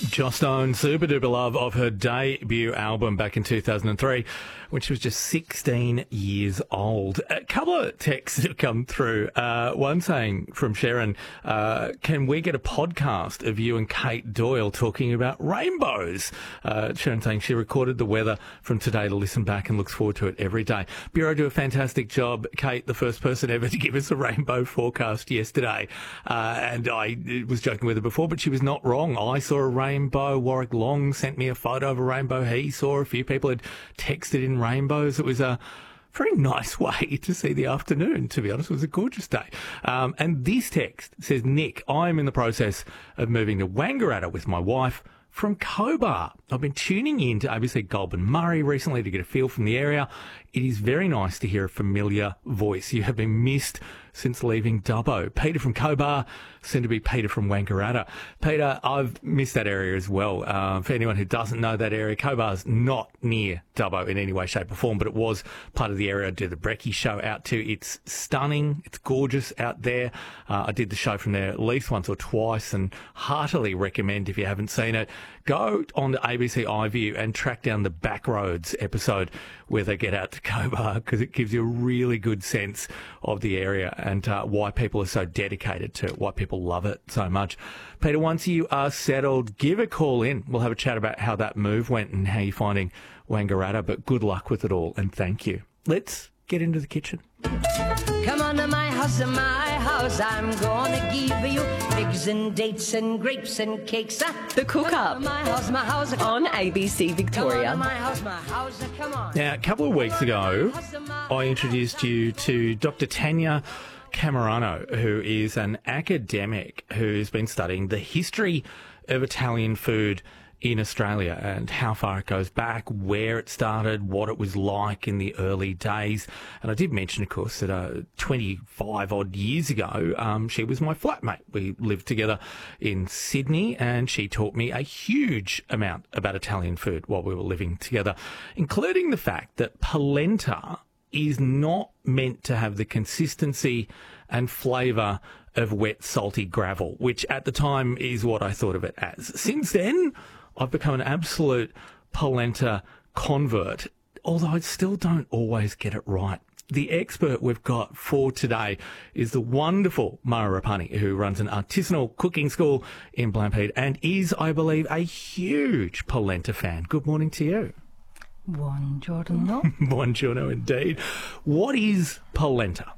Joss Stone, super duper love of her debut album back in 2003, when she was just 16 years old. A couple of texts have come through. One saying from Sharon, can we get a podcast of you and Kate Doyle talking about rainbows? Sharon saying she recorded the weather from today to listen back and looks forward to it every day. Bureau do a fantastic job. Kate, the first person ever to give us a rainbow forecast yesterday. And I was joking with her before, but she was not wrong. I saw a rainbow. Warwick Long sent me a photo of a rainbow he saw. A few people had texted in rainbows. It was a very nice way to see the afternoon, to be honest. It was a gorgeous day. And this text says, Nick, I'm in the process of moving to Wangaratta with my wife from Cobar. I've been tuning in to ABC Goulburn Murray recently to get a feel from the area. It is very nice to hear a familiar voice. You have been missed since leaving Dubbo. Peter from Cobar, soon to be Peter from Wangaratta. Peter, I've missed that area as well. For anyone who doesn't know that area, Cobar's not near Dubbo in any way, shape or form, but it was part of the area I did the Brekkie show out to. It's stunning. It's gorgeous out there. I did the show from there at least once or twice and heartily recommend, if you haven't seen it, go on to ABC iView and track down the Backroads episode where they get out to Cobar, because it gives you a really good sense of the area and why people are so dedicated to it, why people love it so much. Peter, once you are settled, give a call in. We'll have a chat about how that move went and how you're finding Wangaratta, but good luck with it all and thank you. Let's get into the kitchen. Come on to my house, I'm gonna give you figs and dates and grapes and cakes. The Cook Up My house, on ABC Victoria. my house, come on. Now, a couple of weeks ago, I introduced you to Dr. Tanya Camerano, who is an academic who's been studying the history of Italian food in Australia and how far it goes back, where it started, what it was like in the early days. And I did mention, of course, that 25 odd years ago, she was my flatmate. We lived together in Sydney and she taught me a huge amount about Italian food while we were living together, including the fact that polenta is not meant to have the consistency and flavour of wet, salty gravel, which at the time is what I thought of it as. Since then, I've become an absolute polenta convert, although I still don't always get it right. The expert we've got for today is the wonderful Mara Rapani, who runs an artisanal cooking school in Blampede and is, I believe, a huge polenta fan. Good morning to you. Buongiorno. Buongiorno indeed. What is polenta?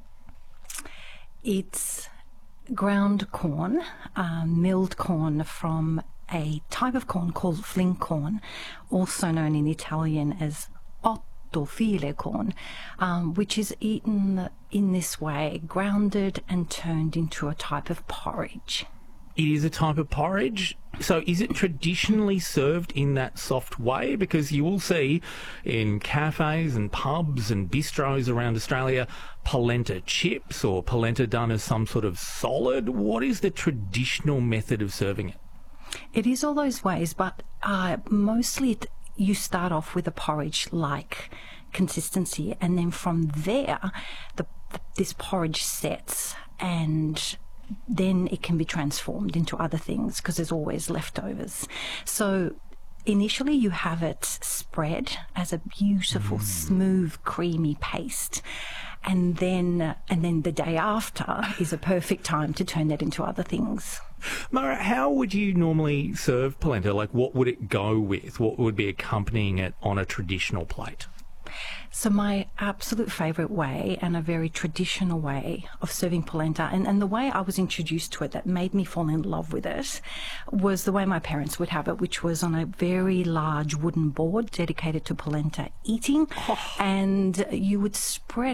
It's ground corn, milled corn from a type of corn called fling corn, also known in Italian as ottofile corn, which is eaten in this way, grounded and turned into a type of porridge. It is a type of porridge. So is it traditionally served in that soft way? Because you will see in cafes and pubs and bistros around Australia, polenta chips or polenta done as some sort of solid. What is the traditional method of serving it? It is all those ways, but mostly you start off with a porridge-like consistency, and then from there, this porridge sets, and then it can be transformed into other things because there's always leftovers. So initially you have it spread as a beautiful, smooth, creamy paste. And then the day after is a perfect time to turn that into other things. Mara, how would you normally serve polenta? Like, what would it go with? What would be accompanying it on a traditional plate? So my absolute favourite way, and a very traditional way of serving polenta, and the way I was introduced to it that made me fall in love with it, was the way my parents would have it, which was on a very large wooden board dedicated to polenta eating, and you would spread